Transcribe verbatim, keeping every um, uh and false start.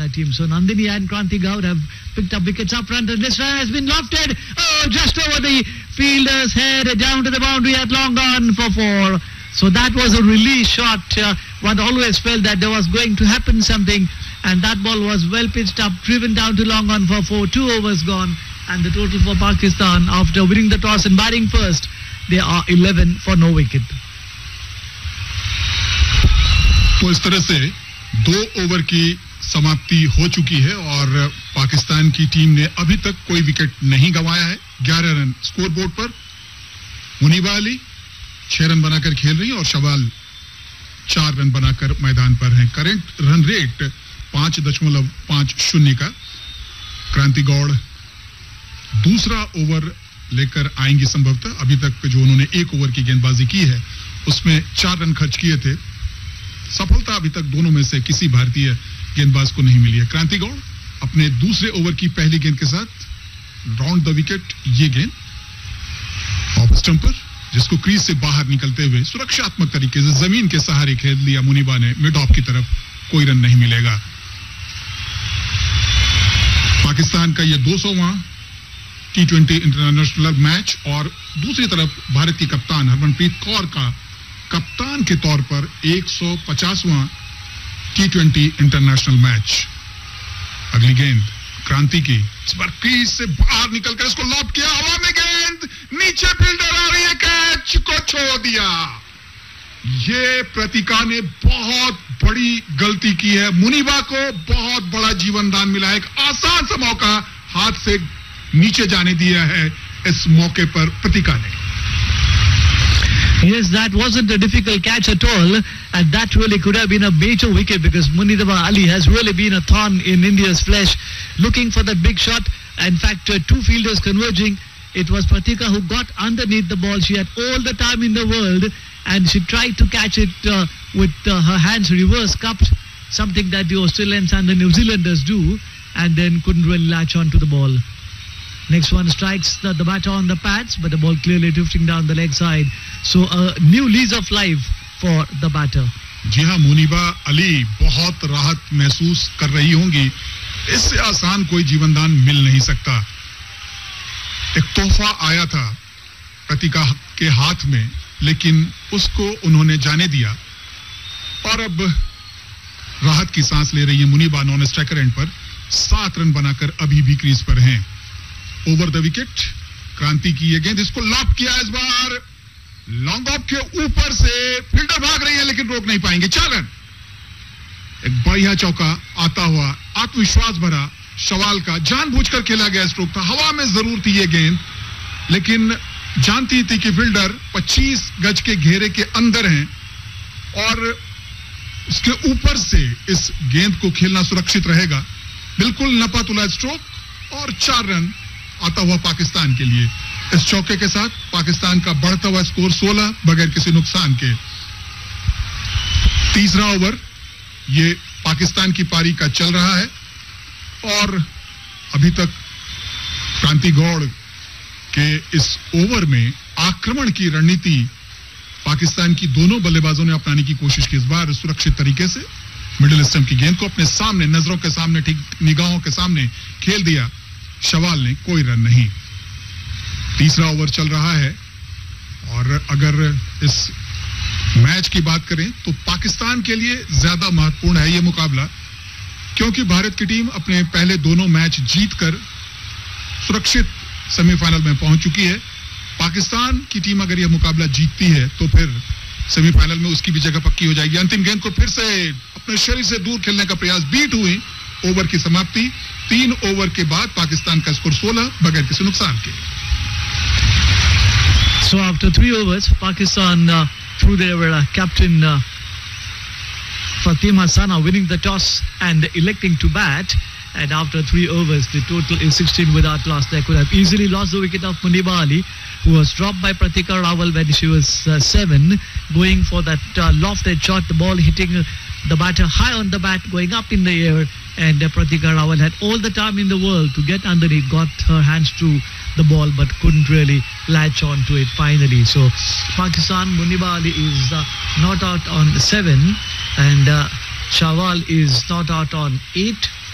Haryana team. So Nandini and Kranti Gaur have picked up wickets up front, and this run has been lofted. Oh, just over the fielder's head, down to the boundary at long on for four. So that was a release shot. Uh, one always felt that there was going to happen something, and that ball was well pitched up, driven down to long on for four. Two overs gone, and the total for Pakistan after winning the toss and batting first, they are eleven for no wicket. तो इस तरह से दो over की समाप्ति हो चुकी है और पाकिस्तान की टीम ने अभी तक कोई विकेट नहीं गंवाया है. ग्यारह रन स्कोर बोर्ड पर. मुनीबा अली छह रन बनाकर खेल रही है और शवाल चार रन बनाकर मैदान पर हैं. करंट रन रेट पांच दशमलव पांच शून्य का. क्रांति गौड़ दूसरा ओवर लेकर आएंगी संभवतः. अभी तक जो उन्होंने एक ओवर की गेंदबाजी की है उसमें चार रन खर्च किए थे. सफलता अभी तक दोनों में से किसी भारतीय गेंदबाज को नहीं मिली है. क्रांति गौड़ अपने दूसरे ओवर की पहली गेंद के साथ राउंड द विकेट. ये गेंद ऑफ स्टंपर जिसको क्रीज से बाहर निकलते हुए सुरक्षात्मक तरीके से जमीन के सहारे खेल लिया मुनीबा ने मिड ऑफ की तरफ. कोई रन नहीं मिलेगा. पाकिस्तान का यह दो सौवां टी ट्वेंटी इंटरनेशनल मैच और दूसरी तरफ भारत की कप्तान हरमनप्रीत कौर का कप्तान के तौर पर एक सौ पचासवां टी ट्वेंटी इंटरनेशनल मैच. अगली गेंद क्रांति की. इस बार क्रीज से बाहर निकलकर इसको लॉब किया. हवा में गेंद नीचे फील्डर आ रही है. कैच को छोड़ दिया. ये प्रतिका ने बहुत बड़ी गलती की है. मुनीबा को बहुत बड़ा जीवन दान मिला है. एक आसान सा मौका हाथ से नीचे जाने दिया है इस मौके पर प्रतिका ने. Yes, that wasn't a difficult catch at all, and that really could have been a major wicket because Munidaba Ali has really been a thorn in India's flesh, looking for that big shot. In fact, uh, two fielders converging. It was Pratika who got underneath the ball. She had all the time in the world, and she tried to catch it uh, with uh, her hands reverse cupped, something that the Australians and the New Zealanders do, and then couldn't really latch on to the ball. Next one strikes the, the batter on the pads, but the ball clearly drifting down the leg side. So a new lease of life for the batter. जी हाँ, मुनीबा अली बहुत राहत महसूस कर रही होंगी. इससे आसान कोई जीवनदान मिल नहीं सकता. एक तोहफा आया था प्रतिका के हाथ में, लेकिन उसको उन्होंने जाने दिया और अब राहत की सांस ले रही है मुनीबा. नॉन स्ट्राइकर एंड पर सात रन बनाकर अभी भी क्रीज पर हैं. ओवर द विकेट क्रांति की ये गेंद. इसको लॉब किया. इस बार लॉन्ग ऑफ के ऊपर से फील्डर भाग रही है लेकिन रोक नहीं पाएंगे. चार रन. एक बढ़िया चौका आता हुआ आत्मविश्वास भरा शवाल का. जानबूझकर खेला गया स्ट्रोक था. हवा में जरूर थी ये गेंद, लेकिन जानती थी कि फील्डर पच्चीस गज के घेरे के अंदर हैं और उसके ऊपर से इस गेंद को खेलना सुरक्षित रहेगा. बिल्कुल नपा तुला स्ट्रोक और चार रन आता हुआ पाकिस्तान के लिए. इस चौके के साथ पाकिस्तान का बढ़ता हुआ स्कोर सोलह बगैर किसी नुकसान के. तीसरा ओवर ये पाकिस्तान की पारी का चल रहा है और अभी तक क्रांति गौड़ के इस ओवर में आक्रमण की रणनीति पाकिस्तान की दोनों बल्लेबाजों ने अपनाने की कोशिश की. इस बार सुरक्षित तरीके से मिडिल स्टंप की गेंद को अपने सामने, नजरों के सामने, ठीक निगाहों के सामने खेल दिया शवाल ने. कोई रन नहीं. तीसरा ओवर चल रहा है और अगर इस मैच की बात करें तो पाकिस्तान के लिए ज्यादा महत्वपूर्ण है यह मुकाबला, क्योंकि भारत की टीम अपने पहले दोनों मैच जीतकर सुरक्षित सेमीफाइनल में पहुंच चुकी है. पाकिस्तान की टीम अगर यह मुकाबला जीतती है तो फिर सेमीफाइनल में उसकी भी जगह पक्की हो जाएगी. अंतिम गेंद को फिर से अपने शरीर से दूर खेलने का प्रयास. बीट हुई. ओवर की समाप्ति. तीन ओवर के बाद पाकिस्तान का स्कोर सोलह बगैर किसी नुकसान के. So after three overs, Pakistan uh, through their uh, captain uh, Fatima Sana winning the toss and electing to bat. And after three overs, the total is sixteen without loss. They could have easily lost the wicket of Munibah Ali, who was dropped by Pratika Rawal when she was uh, seven, going for that uh, lofted shot, the ball hitting the batter high on the bat, going up in the air. And uh, Pratika Rawal had all the time in the world to get underneath, got her hands to the ball, but couldn't really latch on to it finally. So Pakistan, Munibah Ali is uh, not out on seven, and uh, Shawal is not out on eight.